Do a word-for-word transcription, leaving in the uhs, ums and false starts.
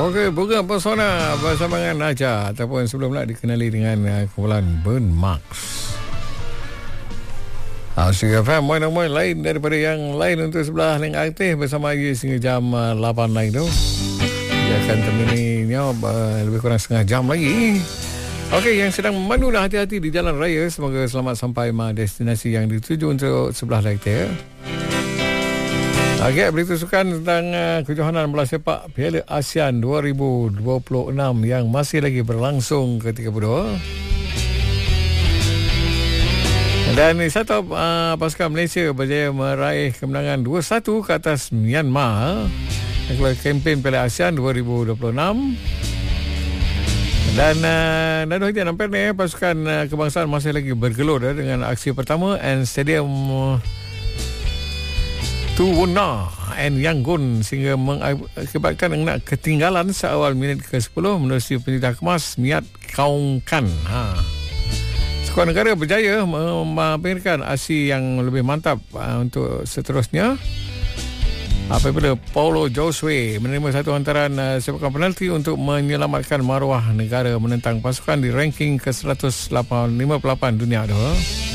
Okey, Bunga Pesona bersama dengan Naja ataupun sebelum nak dikenali dengan uh, kumpulan Burn Marks. Asik F M, moin-moin lain daripada yang lain untuk sebelah yang aktif bersama Ayu sehingga jam uh, lapan lain tu. Dia akan termininya uh, lebih kurang setengah jam lagi. Okey, yang sedang memandu dah hati-hati di jalan raya. Semoga selamat sampai ke destinasi yang dituju untuk sebelah lain. Okey, berita sukan tentang uh, kejohanan bola sepak Piala ASEAN dua ribu dua puluh enam yang masih lagi berlangsung ke tiga puluh dua. Dan satu uh, pasukan Malaysia berjaya meraih kemenangan dua satu ke atas Myanmar dalam kempen Piala ASEAN dua ribu dua puluh enam. Dan uh, Nado Haji nampak ni pasukan uh, kebangsaan masih lagi bergelor uh, dengan aksi pertama and stadium uh, Tuwuna and Yangon sehingga mengakibatkan nak ketinggalan seawal minit ke sepuluh menerusi pencetak kemas Miat Kaung Kan. Ha. Skuad negara berjaya memamerkan aksi yang lebih mantap uh, untuk seterusnya apabila Paulo Josue menerima satu hantaran uh, sepakan penalti untuk menyelamatkan maruah negara menentang pasukan di ranking ke seratus lima puluh lapan dunia tu.